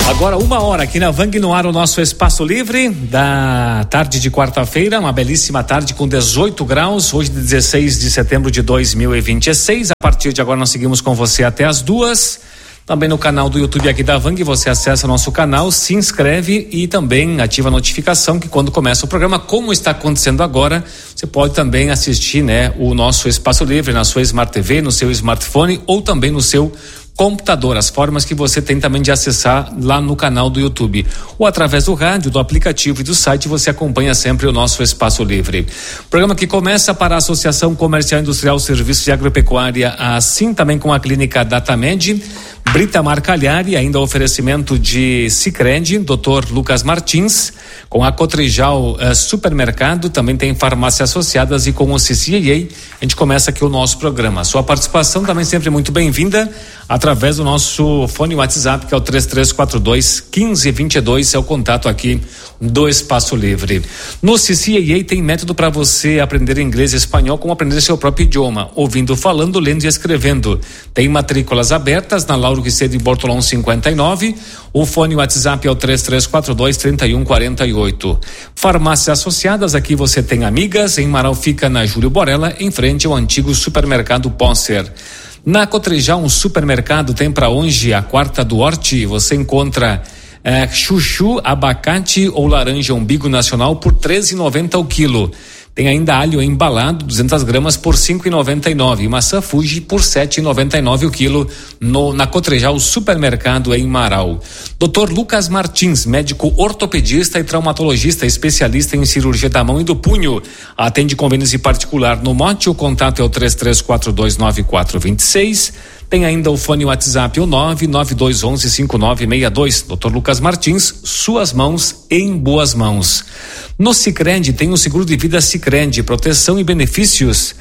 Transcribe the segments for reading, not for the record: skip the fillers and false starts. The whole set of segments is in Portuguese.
Agora 1h aqui na Vang no ar, o nosso Espaço Livre da tarde de quarta-feira, uma belíssima tarde com 18 graus, hoje de 16 de setembro de 2026. A partir de agora nós seguimos com você até as 2h. Também no canal do YouTube aqui da Vang, você acessa nosso canal, se inscreve e também ativa a notificação que quando começa o programa, como está acontecendo agora, você pode também assistir, o nosso Espaço Livre na sua Smart TV, no seu smartphone ou também no seu computador, as formas que você tem também de acessar lá no canal do YouTube ou através do rádio, do aplicativo e do site, você acompanha sempre o nosso Espaço Livre. Programa que começa para a Associação Comercial Industrial Serviços de Agropecuária, assim também com a Clínica Datamed, Britamar Cagliari, ainda oferecimento de Sicredi, Dr. Lucas Martins, com a Cotrijal Supermercado, também tem farmácias associadas e com o CCAA. A gente começa aqui o nosso programa. Sua participação também sempre muito bem-vinda através do nosso fone WhatsApp, que é o 3342-1522, é o contato aqui do Espaço Livre. No CCAA tem método para você aprender inglês e espanhol, como aprender seu próprio idioma, ouvindo, falando, lendo e escrevendo. Tem matrículas abertas na Lauro Ricedo e Bortolão 59. O fone WhatsApp é o 3342-3148. Farmácias associadas, aqui você tem Amigas, em Marau fica na Júlio Borella, em frente ao antigo supermercado Posser. Na Cotrijal, um supermercado tem para hoje a quarta do Horti, você encontra chuchu, abacate ou laranja umbigo nacional por R$13,90 o quilo. Tem ainda alho embalado, 200 gramas por R$5,99 e maçã Fuji por R$7,99 o quilo na Cotrijal Supermercado em Marau. Dr. Lucas Martins, médico ortopedista e traumatologista, especialista em cirurgia da mão e do punho. Atende convênios e particular no Mote, o contato é o 33429426. Tem ainda o fone WhatsApp, o 992115962. Dr. Lucas Martins, suas mãos em boas mãos. No Sicredi tem o seguro de vida Sicredi, proteção e benefícios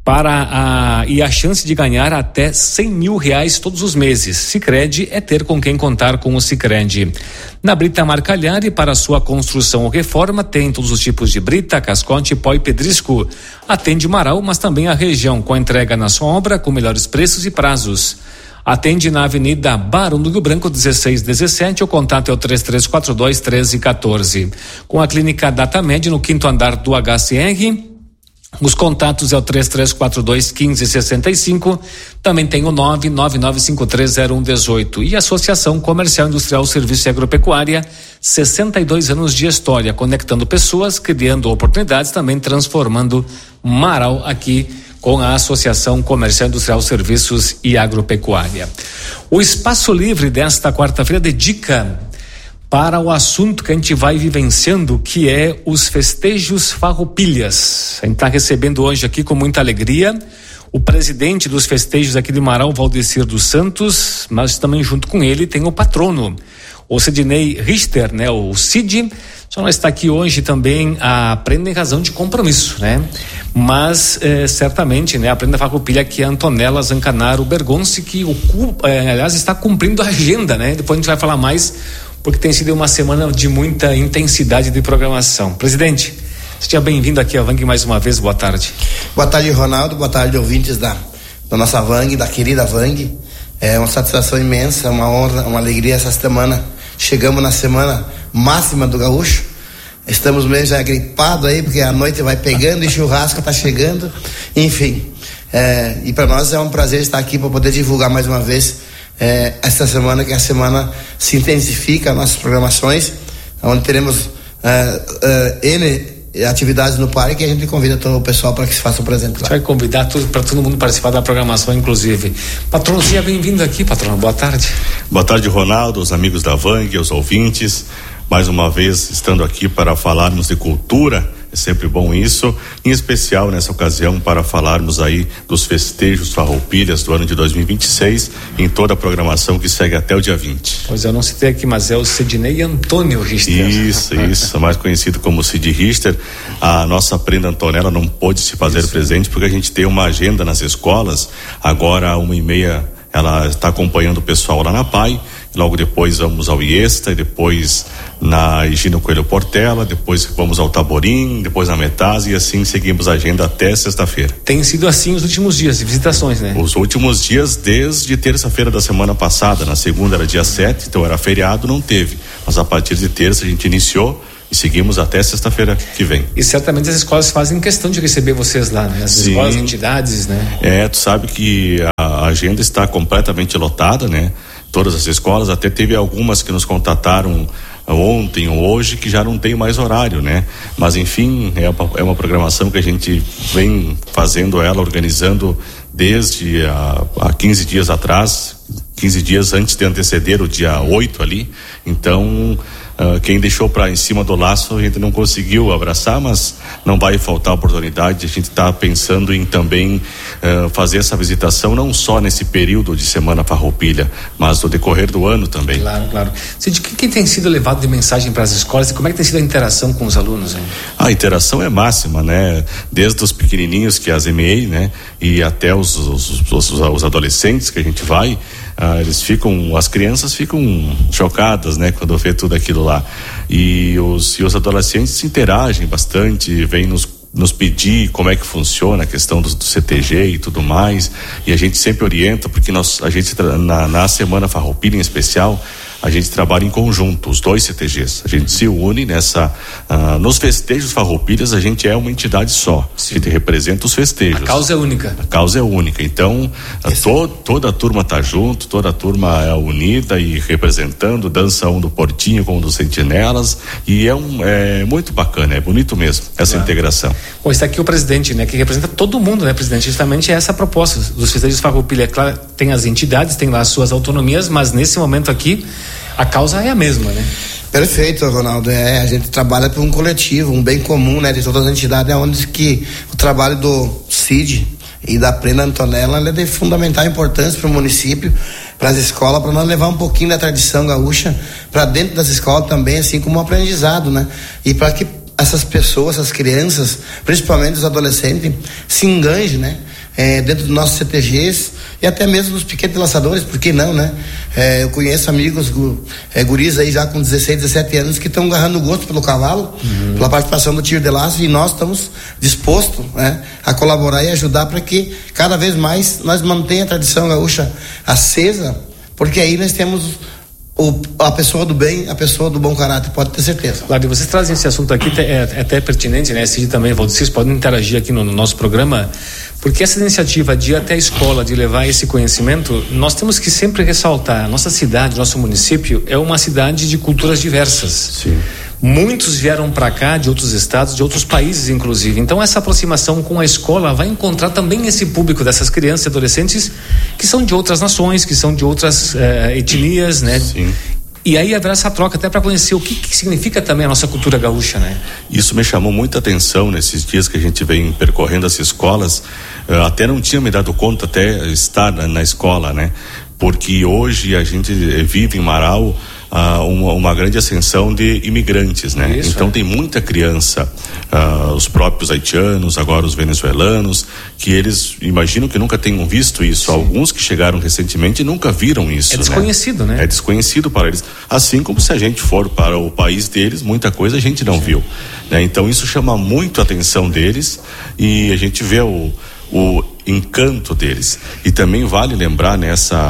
e a chance de ganhar até R$100 mil todos os meses. Sicredi é ter com quem contar com o Sicredi. Na Britamar Cagliari, para sua construção ou reforma, tem todos os tipos de brita, cascote, pó e pedrisco. Atende Marau, mas também a região, com entrega na sua obra, com melhores preços e prazos. Atende na Avenida Barão do Rio Branco 1617, o contato é o 3342-1314. Com a Clínica Datamed no 5º andar do HCR, os contatos é o 3342-1565, também tem o 999530118 e Associação Comercial Industrial Serviços e Agropecuária, 62 anos de história, conectando pessoas, criando oportunidades, também transformando Marau aqui com a Associação Comercial Industrial Serviços e Agropecuária. O Espaço Livre desta quarta-feira dedica para o assunto que a gente vai vivenciando, que é os festejos Farroupilhas. A gente está recebendo hoje aqui com muita alegria o presidente dos festejos aqui de Marau, Valdecir dos Santos, mas também junto com ele tem o patrono, o Sidney Richter, o Cid. Só não está aqui hoje também a Prenda em razão de compromisso, Mas certamente, a Prenda Farroupilha aqui é a Antonella Zancanaro Bergonci, que aliás está cumprindo a agenda, Depois a gente vai falar mais, porque tem sido uma semana de muita intensidade de programação. Presidente, seja bem-vindo aqui à Vang mais uma vez, boa tarde. Boa tarde, Ronaldo, boa tarde, ouvintes da nossa Vang, da querida Vang. É uma satisfação imensa, uma honra, uma alegria essa semana. Chegamos na semana máxima do gaúcho, estamos meio já gripados aí, porque a noite vai pegando e churrasco tá chegando, enfim, e para nós é um prazer estar aqui para poder divulgar mais uma vez esta semana, que a semana se intensifica as nossas programações, onde teremos N atividades no parque, e a gente convida todo o pessoal para que se faça presente lá. A gente vai convidar para todo mundo participar da programação, inclusive. Patrono, seja bem-vindo aqui, patrono, boa tarde. Boa tarde, Ronaldo, os amigos da Vang, os ouvintes, mais uma vez estando aqui para falarmos de cultura. É sempre bom isso, em especial nessa ocasião para falarmos aí dos festejos Farroupilhas do ano de 2026, em toda a programação que segue até o dia 20. Pois eu não citei aqui, mas é o Sidney Antônio Richter. Isso, mais conhecido como Cid Richter. A nossa Prenda Antonella não pôde se fazer presente porque a gente tem uma agenda nas escolas, agora 1h30 ela está acompanhando o pessoal lá na PAI, logo depois vamos ao Iesta, e depois na Higino Coelho Portela, depois vamos ao Taborim, depois na Metase, e assim seguimos a agenda até sexta-feira. Tem sido assim os últimos dias de visitações, né? Os últimos dias, desde terça-feira da semana passada. Na segunda era dia 7, então era feriado, não teve, mas a partir de terça a gente iniciou e seguimos até sexta-feira que vem. E certamente as escolas fazem questão de receber vocês lá, né? As Sim. escolas, entidades, né? Tu sabe que a agenda está completamente lotada, né? Todas as escolas, até teve algumas que nos contataram ontem ou hoje que já não tem mais horário, né? Mas enfim, é uma programação que a gente vem fazendo ela, organizando desde há 15 dias atrás, 15 dias antes de anteceder o dia 8 ali. Então, quem deixou para em cima do laço a gente não conseguiu abraçar, mas não vai faltar oportunidade. A gente está pensando em também fazer essa visitação não só nesse período de Semana Farroupilha, mas no decorrer do ano também. Claro. Cid, o que tem sido levado de mensagem para as escolas e como é que tem sido a interação com os alunos, hein? A interação é máxima, né? Desde os pequenininhos que as EMEI, né? E até os adolescentes que a gente vai, as crianças ficam chocadas, né? Quando vê tudo aquilo lá. E os adolescentes interagem bastante, vêm nos pedir como é que funciona a questão do CTG e tudo mais, e a gente sempre orienta, porque a gente na Semana Farroupilha em especial, a gente trabalha em conjunto, os dois CTGs, a gente se une nos festejos farroupilhas, a gente é uma entidade só. Sim. Que representa os festejos. A causa é única. Então toda a turma tá junto, toda a turma é unida e representando, dança um do Portinho com um dos Sentinelas, e é muito bacana, é bonito mesmo essa integração. Bom, está aqui o presidente, né, que representa todo mundo, né, presidente? Justamente essa proposta dos festejos Farroupilha. É claro, tem as entidades, tem lá as suas autonomias, mas nesse momento aqui a causa é a mesma, né? Perfeito, Ronaldo. A gente trabalha por um coletivo, um bem comum, né, de todas as entidades, onde que o trabalho do CID e da Plena Antonella é de fundamental importância para o município, para as escolas, para nós levar um pouquinho da tradição gaúcha para dentro das escolas também, assim como um aprendizado, né? E para que essas pessoas, essas crianças, principalmente os adolescentes, se enganjem, né? Dentro dos nossos CTGs e até mesmo dos pequenos lançadores, por que não, né? Eu conheço amigos, guris aí já com 16, 17 anos que estão agarrando o gosto pelo cavalo, pela participação do tiro de laço, e nós estamos dispostos, né, a colaborar e ajudar para que cada vez mais nós mantenha a tradição gaúcha acesa, porque aí nós temos a pessoa do bem, a pessoa do bom caráter, pode ter certeza. Claro, e vocês trazem esse assunto aqui, é até pertinente, né? Cid também, vocês podem interagir aqui no nosso programa, porque essa iniciativa de ir até a escola, de levar esse conhecimento, nós temos que sempre ressaltar, a nossa cidade, nosso município é uma cidade de culturas diversas. Sim. Muitos vieram para cá de outros estados, de outros países inclusive, então essa aproximação com a escola vai encontrar também esse público dessas crianças e adolescentes que são de outras nações, que são de outras etnias, né? Sim. E aí haverá essa troca até para conhecer o que significa também a nossa cultura gaúcha, né? Isso me chamou muita atenção nesses dias que a gente vem percorrendo as escolas. Até não tinha me dado conta até estar na escola, né? Porque hoje a gente vive em Marau uma grande ascensão de imigrantes, né? Isso, então tem muita criança, os próprios haitianos, agora os venezuelanos, que eles imaginam que nunca tenham visto isso. Sim. Alguns que chegaram recentemente nunca viram isso. É desconhecido, né? É desconhecido para eles. Assim como se a gente for para o país deles, muita coisa a gente não viu, né? Então isso chama muito a atenção deles e a gente vê o encanto deles. E também vale lembrar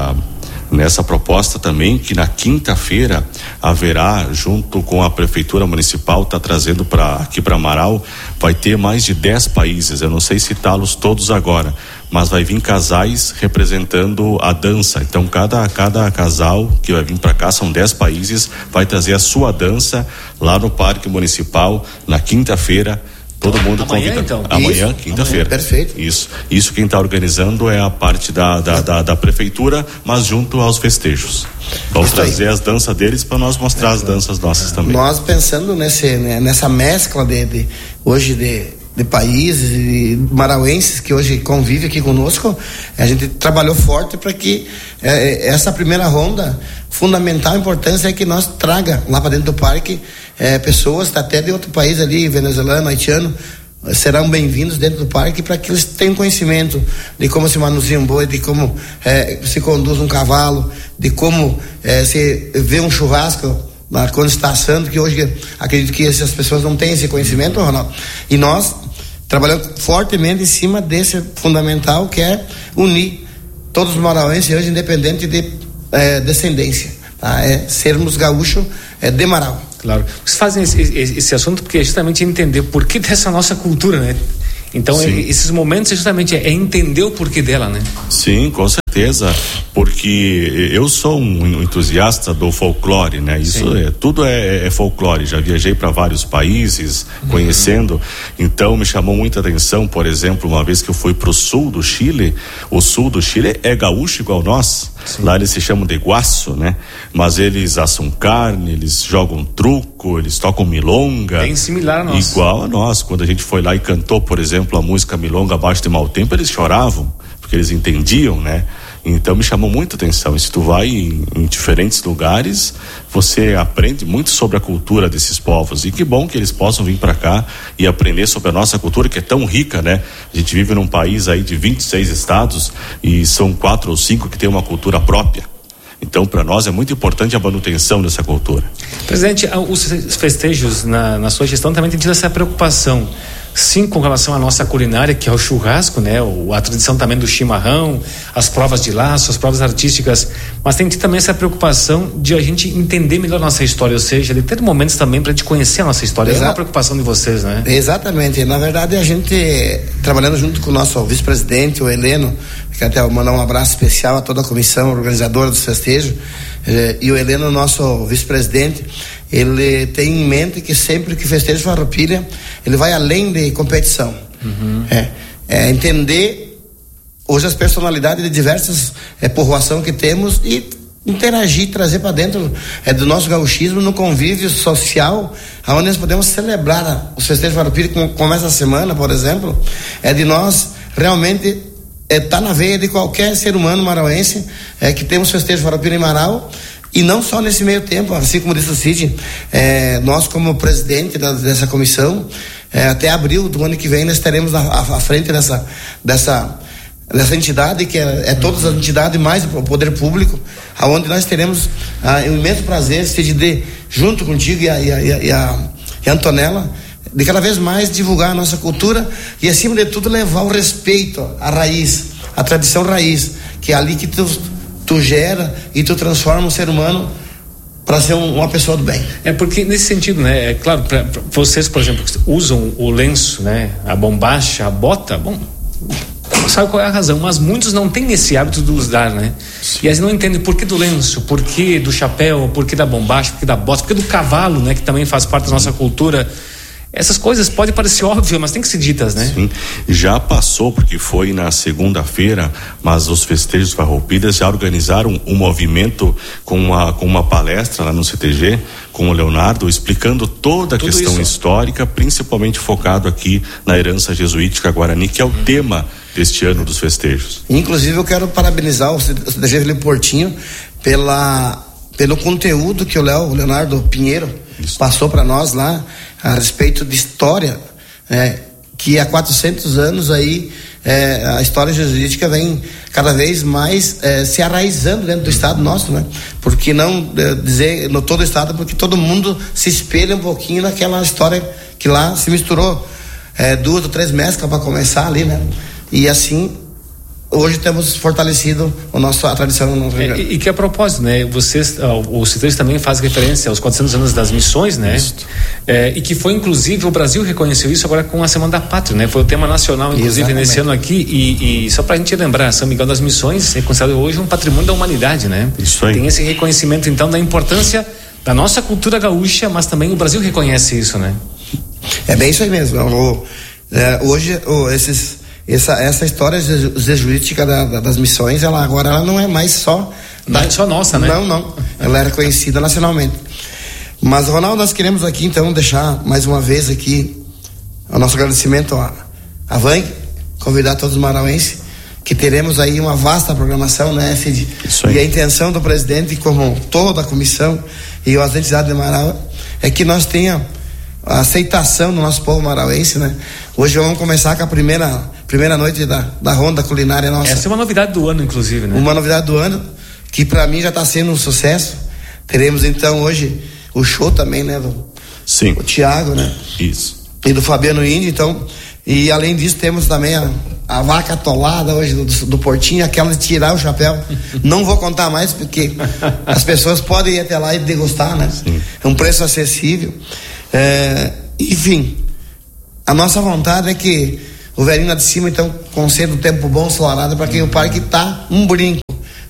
nessa proposta também que na quinta-feira haverá, junto com a prefeitura municipal, está trazendo aqui para Marau, vai ter mais de 10 países, eu não sei citá-los todos agora, mas vai vir casais representando a dança. Então cada casal que vai vir para cá, são 10 países, vai trazer a sua dança lá no Parque Municipal na quinta-feira. Todo mundo convida. Então. Amanhã, quinta-feira. Perfeito. Isso quem está organizando é a parte da prefeitura, mas junto aos festejos. Vamos trazer as danças deles para nós mostrar as danças nossas também. Nós pensando nessa mescla hoje de países e marauenses que hoje convivem aqui conosco, a gente trabalhou forte para que essa primeira ronda, fundamental importância é que nós traga lá para dentro do parque pessoas até de outro país ali, venezuelano, haitiano, serão bem-vindos dentro do parque para que eles tenham conhecimento de como se manuseia um boi, de como se conduz um cavalo, de como se vê um churrasco quando está assando, que hoje acredito que essas pessoas não têm esse conhecimento, Ronaldo. E nós trabalhamos fortemente em cima desse fundamental, que é unir todos os marauenses hoje, independente de descendência, tá? Sermos gaúchos de Marau. Claro. Vocês fazem esse assunto porque é justamente entender o porquê dessa nossa cultura, né? Então, esses momentos justamente é entender o porquê dela, né? Sim, com certeza, porque eu sou um entusiasta do folclore, né? Isso tudo é folclore. Já viajei para vários países, conhecendo. Então, me chamou muita atenção, por exemplo, uma vez que eu fui para o sul do Chile. O sul do Chile é gaúcho igual nós. Sim. Lá eles se chamam de guaço, né? Mas eles assam carne, eles jogam truco, eles tocam milonga. Bem similar a nós. Igual a nós. Quando a gente foi lá e cantou, por exemplo, a música Milonga Abaixo de Mau Tempo, eles choravam, porque eles entendiam, né? Então me chamou muita atenção. E se tu vai em diferentes lugares, você aprende muito sobre a cultura desses povos. E que bom que eles possam vir para cá e aprender sobre a nossa cultura, que é tão rica, né? A gente vive num país aí de 26 estados e são 4 ou 5 que tem uma cultura própria. Então, para nós é muito importante a manutenção dessa cultura. Presidente, os festejos na sua gestão também tem tido essa preocupação, sim, com relação à nossa culinária, que é o churrasco, né? A tradição também do chimarrão, as provas de laço, as provas artísticas, mas tem tido também essa preocupação de a gente entender melhor a nossa história, ou seja, de ter momentos também para a gente conhecer a nossa história. É uma preocupação de vocês, né? Exatamente. Na verdade, a gente, trabalhando junto com o nosso vice-presidente, o Heleno, quero até mandar um abraço especial a toda a comissão organizadora dos festejos, e o Heleno, nosso vice-presidente, ele tem em mente que sempre que festeja Farroupilha, ele vai além de competição. Entender hoje as personalidades de diversas povoações que temos e interagir, trazer para dentro do nosso gauchismo no convívio social, onde nós podemos celebrar os festejos Farroupilha, como essa semana, por exemplo, de nós realmente tá na veia de qualquer ser humano marauense, que temos festejo Farroupilha em Marau. E não só nesse meio tempo, assim como disse o Cid, nós como presidente dessa comissão, até abril do ano que vem nós estaremos à frente dessa entidade, que é todas as entidades mais o poder público, aonde nós teremos um imenso prazer, Cid, de junto contigo e a Antonella, de cada vez mais divulgar a nossa cultura e, acima de tudo, levar o respeito à raiz, à tradição raiz, que é ali que tu gera e tu transforma um ser humano para ser uma pessoa do bem. Porque nesse sentido, né, é claro, pra vocês, por exemplo, usam o lenço, né, a bombacha, a bota, bom, sabe qual é a razão, mas muitos não têm esse hábito de usar, né? Sim. E eles não entendem por que do lenço, por que do chapéu, por que da bombacha, por que da bota, por que do cavalo, né, que também faz parte da nossa cultura. Essas coisas podem parecer óbvias, mas tem que ser ditas, né? Sim, já passou, porque foi na segunda-feira, mas os festejos Farroupilhas já organizaram um movimento com uma palestra lá no CTG, com o Leonardo, explicando toda a questão histórica, principalmente focado aqui na herança jesuítica Guarani, que é o tema deste ano dos festejos. Inclusive, eu quero parabenizar o CTG Felipe Portinho pelo conteúdo que o Leonardo Pinheiro passou para nós lá a respeito de história, que há 400 anos aí a história jesuítica vem cada vez mais se arraizando dentro do estado nosso, né? Porque não dizer no todo o estado, porque todo mundo se espelha um pouquinho naquela história que lá se misturou 2 ou 3 mesclas para começar ali, né? E assim hoje temos fortalecido a tradição no Rio Grande. E que a propósito, né? Vocês, o CITES também faz referência aos 400 anos das missões, né? E que foi, inclusive, o Brasil reconheceu isso agora com a Semana da Pátria, né? Foi o tema nacional, inclusive, nesse ano aqui. E só pra gente lembrar, São Miguel das Missões é considerado hoje um patrimônio da humanidade, né? Isso aí. Tem esse reconhecimento, então, da importância da nossa cultura gaúcha, mas também o Brasil reconhece isso, né? É bem isso aí mesmo. Hoje, essa história jesuítica das missões, ela não é mais só nossa, né? Não. Ela era conhecida nacionalmente. Mas, Ronaldo, nós queremos aqui, então, deixar mais uma vez aqui o nosso agradecimento à Vang, convidar todos os marauenses, que teremos aí uma vasta programação, né, Cid? Isso aí. E a intenção do presidente, como toda a comissão e as entidades de Marau, é que nós tenha aceitação do nosso povo marauense, né? Hoje vamos começar com a primeira noite da ronda culinária nossa. Essa é uma novidade do ano, inclusive, né? Uma novidade do ano, que para mim já está sendo um sucesso. Teremos então hoje o show também, né? Sim. O Thiago, né? Isso. E do Fabiano Índio, então. E além disso temos também a vaca atolada hoje do Portinho, aquela de tirar o chapéu. Não vou contar mais porque as pessoas podem ir até lá e degustar, né? Sim. É um preço acessível. Enfim, a nossa vontade é que o velhinho lá de cima então conceda um tempo bom, ensolarado, para que o parque tá um brinco.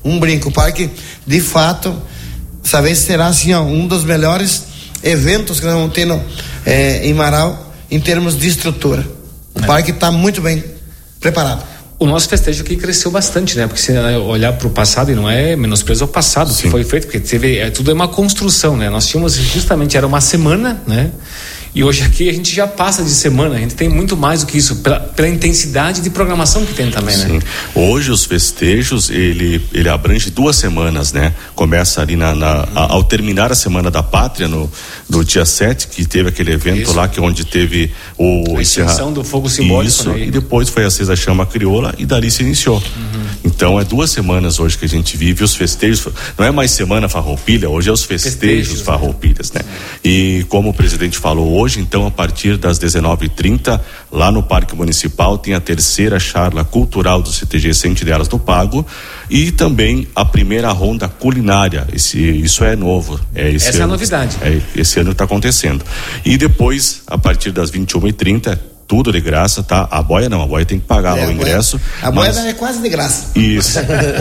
O parque, de fato, essa vez será assim, um dos melhores eventos que nós vamos ter em Marau em termos de estrutura. O parque está muito bem preparado. O nosso festejo aqui cresceu bastante, né? Porque se olhar para o passado, e não é menosprezo ao passado que foi feito, porque tudo é uma construção, né? Nós tínhamos justamente, era uma semana, né? E hoje aqui a gente já passa de semana, a gente tem muito mais do que isso, pela intensidade de programação que tem também, né? Sim. Hoje os festejos, ele abrange 2 semanas, né? Começa ali ao terminar a Semana da Pátria, no dia 7, que teve aquele evento lá, que onde teve a extinção do fogo simbólico. Isso, né? E depois foi acesa a chama crioula e dali se iniciou. Então é 2 semanas hoje que a gente vive os festejos. Não é mais Semana Farroupilha, hoje é os festejos Farroupilhas, né? E como o presidente falou hoje, então a partir das 19h30, lá no Parque Municipal tem a 3ª charla cultural do CTG Sentinelas do Pago e também a primeira ronda culinária. Isso é novo. Essa é a novidade. Esse ano está acontecendo. E depois, a partir das 21h30, tudo de graça, tá? A boia tem que pagar lá o ingresso. A boia é quase de graça. Isso.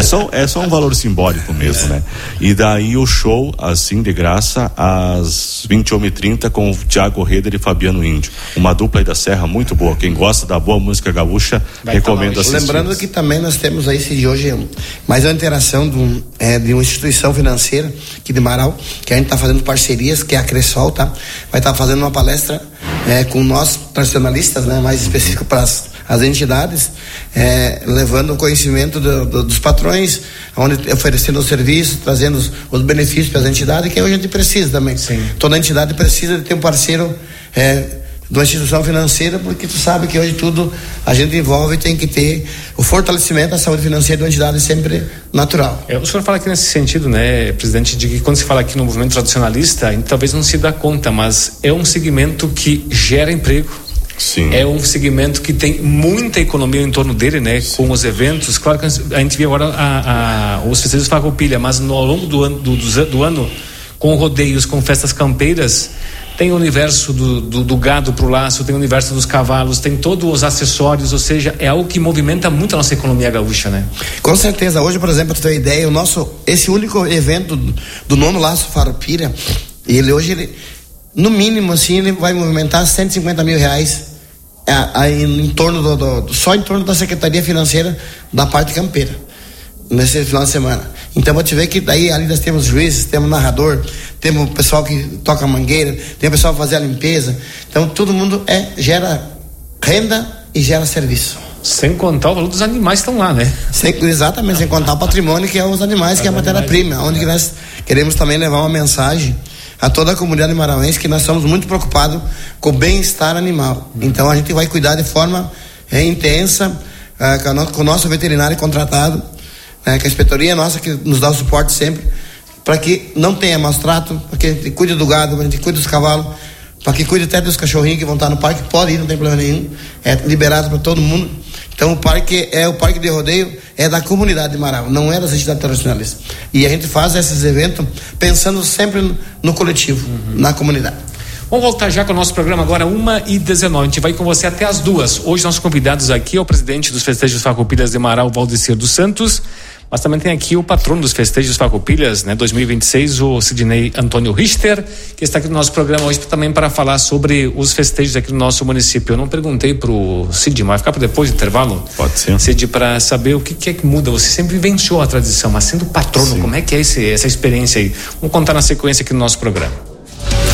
É só um valor simbólico mesmo, né? E daí o show, assim, de graça, às 21h30 com o Thiago Reder e Fabiano Índio. Uma dupla aí da Serra muito boa. Quem gosta da boa música gaúcha, recomendo assistir. Lembrando que também nós temos aí, de hoje, mais uma interação de uma instituição financeira aqui de Marau, que a gente está fazendo parcerias, que é a Cressol, tá? Vai estar fazendo uma palestra com nós, tradicionalistas, né, mais específico para as entidades, levando o conhecimento dos patrões, oferecendo o serviço, trazendo os benefícios para as entidades, que hoje a gente precisa também. Sim. Toda entidade precisa de ter um parceiro de uma instituição financeira, porque tu sabe que hoje tudo a gente envolve e tem que ter o fortalecimento da saúde financeira de uma entidade sempre natural. O senhor fala aqui nesse sentido, né, presidente, de que quando se fala aqui no movimento tradicionalista, a gente talvez não se dá conta, mas é um segmento que gera emprego. Sim. É um segmento que tem muita economia em torno dele, né? Sim. Com os eventos. Claro que a gente vê agora os festejos Farroupilha, mas ao longo do ano, com rodeios, com festas campeiras, tem o universo do gado pro laço, tem o universo dos cavalos, tem todos os acessórios, ou seja, é algo que movimenta muito a nossa economia gaúcha, né? Com certeza. Hoje, por exemplo, para tu ter ideia, esse único evento do 9º Laço Farroupilha, ele no mínimo, assim, ele vai movimentar R$150 mil em torno só em torno da Secretaria Financeira da parte campeira, nesse final de semana. Então, vou te ver que daí ali nós temos juízes, temos narrador, temos o pessoal que toca mangueira, tem o pessoal que fazer a limpeza. Então, todo mundo gera renda e gera serviço. Sem contar o valor dos animais que estão lá, né? Exatamente, sem contar o patrimônio que é os animais, que é a matéria-prima, onde que nós queremos também levar uma mensagem a toda a comunidade marauense que nós somos muito preocupados com o bem-estar animal. Então a gente vai cuidar de forma intensa com o nosso veterinário contratado, com a inspetoria nossa que nos dá o suporte sempre, para que não tenha maus trato, para que a gente cuide do gado, para que a gente cuide dos cavalos, para que cuide até dos cachorrinhos que vão estar no parque. Pode ir, não tem problema nenhum, é liberado para todo mundo. Então o parque de rodeio é da comunidade de Marau, não é das entidades tradicionalistas. E a gente faz esses eventos pensando sempre no coletivo, na comunidade. Vamos voltar já com o nosso programa agora, 1h19. A gente vai com você até as 2. Hoje nossos convidados aqui é o presidente dos festejos Farroupilhas de Marau, Valdecir dos Santos, mas também tem aqui o patrono dos festejos Farroupilhas, né, 2026, o Sidney Antônio Richter, que está aqui no nosso programa hoje também para falar sobre os festejos aqui no nosso município. Eu não perguntei pro Cid, mas vai ficar para depois do intervalo? Pode ser. Cid, para saber o que é que muda. Você sempre vivenciou a tradição, mas sendo patrono, Sim. Como é que é essa experiência aí? Vamos contar na sequência aqui no nosso programa.